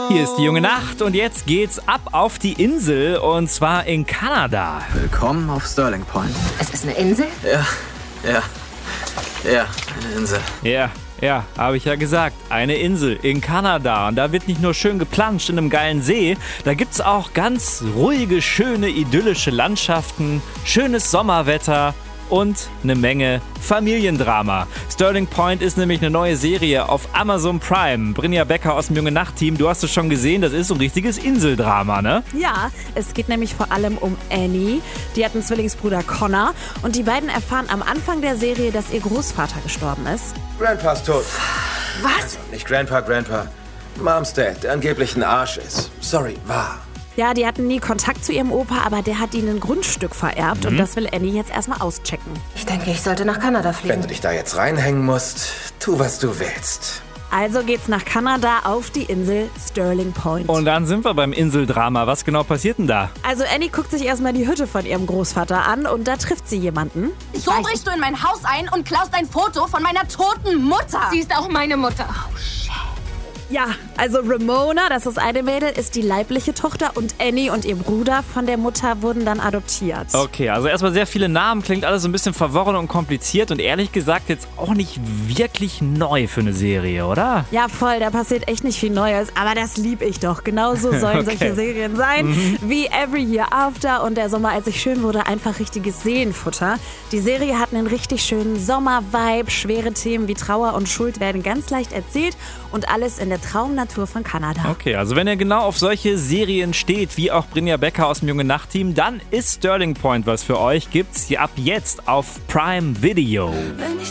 Hier ist die junge Nacht und jetzt geht's ab auf die Insel und zwar in Kanada. Willkommen auf Sterling Point. Es ist eine Insel? Ja, eine Insel. Ja, habe ich ja gesagt. Eine Insel in Kanada. Und da wird nicht nur schön geplanscht in einem geilen See, da gibt's auch ganz ruhige, schöne, idyllische Landschaften, schönes Sommerwetter und eine Menge Familiendrama. Sterling Point ist nämlich eine neue Serie auf Amazon Prime. Brinja Becker aus dem Junge-Nacht-Team, du hast es schon gesehen, das ist so ein richtiges Inseldrama, ne? Ja, es geht nämlich vor allem um Annie. Die hat einen Zwillingsbruder Connor und die beiden erfahren am Anfang der Serie, dass ihr Großvater gestorben ist. Grandpa ist tot. Was? Nicht Grandpa. Moms Dad, der angeblich ein Arsch ist. Sorry, wahr. Ja, die hatten nie Kontakt zu ihrem Opa, aber der hat ihnen ein Grundstück vererbt und das will Annie jetzt erstmal auschecken. Ich denke, ich sollte nach Kanada Wenn fliegen. du dich da jetzt reinhängen musst, tu, was du willst. Also geht's nach Kanada auf die Insel Sterling Point. Und dann sind wir beim Inseldrama. Was genau passiert denn da? Also Annie guckt sich erstmal die Hütte von ihrem Großvater an und da trifft sie jemanden. So brichst du in mein Haus ein und klaust ein Foto von meiner toten Mutter. Sie ist auch meine Mutter. Ja, also Ramona, das ist eine Mädel, ist die leibliche Tochter und Annie und ihr Bruder von der Mutter wurden dann adoptiert. Okay, also erstmal sehr viele Namen, klingt alles so ein bisschen verworren und kompliziert und ehrlich gesagt jetzt auch nicht wirklich neu für eine Serie, oder? Ja, voll, da passiert echt nicht viel Neues, aber das lieb ich doch. Genauso sollen solche Serien sein, wie Every Year After und Der Sommer, als ich schön wurde, einfach richtiges Seelenfutter. Die Serie hat einen richtig schönen Sommer-Vibe, schwere Themen wie Trauer und Schuld werden ganz leicht erzählt und alles in der Traumnatur von Kanada. Okay, also wenn ihr genau auf solche Serien steht, wie auch Brinja Becker aus dem Junge-Nacht-Team, dann ist Sterling Point was für euch. Gibt's hier ab jetzt auf Prime Video.